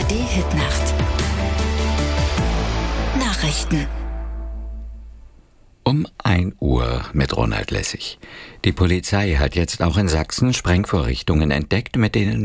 ARD-Hitnacht. Nachrichten. Um 1 Uhr mit Ronald Lessig. Die Polizei hat jetzt auch in Sachsen Sprengvorrichtungen entdeckt, mit denen